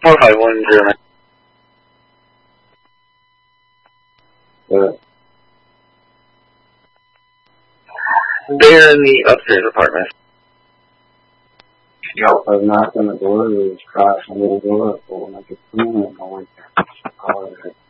4510. But they're in the upstairs apartment. I was knocking on the door, there was crashing a little door, but when I could come in, I went there.